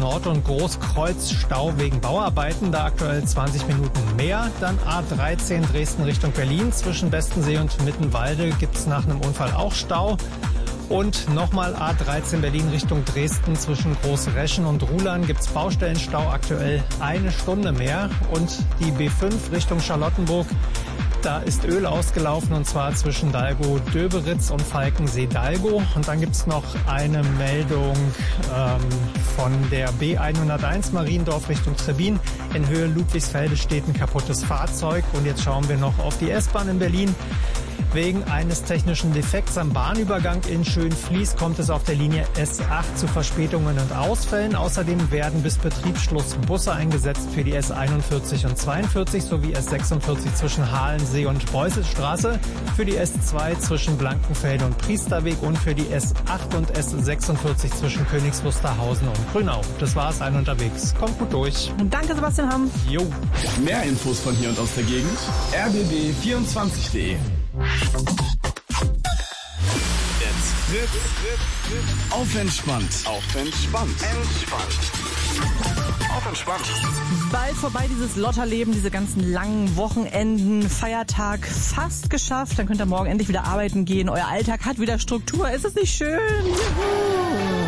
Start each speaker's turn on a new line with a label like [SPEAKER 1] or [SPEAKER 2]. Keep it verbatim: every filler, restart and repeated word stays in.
[SPEAKER 1] Nord und Großkreuz Stau wegen Bauarbeiten, da aktuell zwanzig Minuten mehr. Dann A dreizehn Dresden Richtung Berlin, zwischen Bestensee und Mittenwalde gibt's nach einem Unfall auch Stau. Und nochmal A dreizehn Berlin Richtung Dresden, zwischen Großreschen und Ruhlern gibt's Baustellenstau, aktuell eine Stunde mehr. Und die B fünf Richtung Charlottenburg, da ist Öl ausgelaufen, und zwar zwischen Dalgo-Döberitz und Falkensee-Dalgo. Und dann gibt's noch eine Meldung ähm, von der B hunderteins Mariendorf Richtung Trebin. In Höhe Ludwigsfelde steht ein kaputtes Fahrzeug. Und jetzt schauen wir noch auf die S-Bahn in Berlin. Wegen eines technischen Defekts am Bahnübergang in Schönfließ kommt es auf der Linie S acht zu Verspätungen und Ausfällen. Außerdem werden bis Betriebsschluss Busse eingesetzt für die S einundvierzig und zweiundvierzig sowie S sechsundvierzig zwischen Halensee und Beusselstraße, für die S zwei zwischen Blankenfelde und Priesterweg und für die S acht und S sechsundvierzig zwischen Königs Wusterhausen und Grünau. Das war's, ein unterwegs. Kommt gut durch.
[SPEAKER 2] Danke, Sebastian Hamm.
[SPEAKER 1] Jo.
[SPEAKER 3] Mehr Infos von hier und aus der Gegend r b b vierundzwanzig punkt de. Jetzt Fritz. Auf entspannt. Auf entspannt. Entspannt. Auf entspannt.
[SPEAKER 2] Bald vorbei dieses Lotterleben, diese ganzen langen Wochenenden, Feiertag fast geschafft. Dann könnt ihr morgen endlich wieder arbeiten gehen. Euer Alltag hat wieder Struktur. Ist es nicht schön? Juhu.